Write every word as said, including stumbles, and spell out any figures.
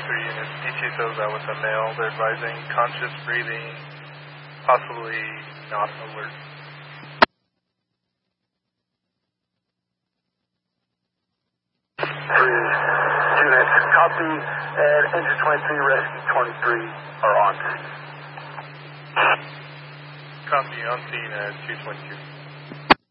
twenty-three units. D T shows that with a male. They're advising conscious breathing, possibly not alert. Three units, copy, and engine twenty-three, rescue twenty-three are on scene. Copy, on scene at two twenty-two.